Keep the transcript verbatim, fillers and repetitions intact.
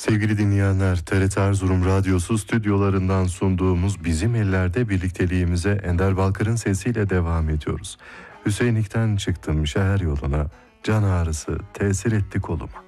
Sevgili dinleyenler, T R T Erzurum Radyosu stüdyolarından sunduğumuz Bizim Ellerde birlikteliğimize Ender Balkar'ın sesiyle devam ediyoruz. Hüseyinlik'ten çıktım şehir yoluna, can ağrısı tesir etti koluma.